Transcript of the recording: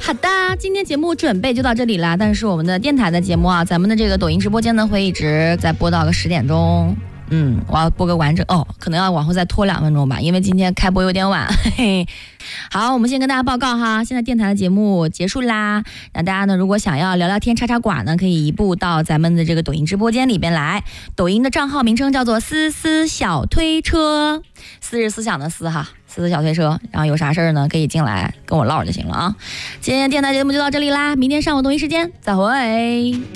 好的，今天节目准备就到这里啦。但是我们的电台的节目啊，咱们的这个抖音直播间呢会一直在播到个10点钟。我要播个完整可能要往后再拖2分钟吧，因为今天开播有点晚。嘿嘿。好，我们先跟大家报告哈，现在电台的节目结束啦。那大家呢，如果想要聊聊天、插插寡呢，可以移步到咱们的这个抖音直播间里边来。抖音的账号名称叫做思思小推车，思是思想的思哈，思思小推车。然后有啥事儿呢，可以进来跟我唠就行了啊。今天电台节目就到这里啦，明天上午同一时间再会。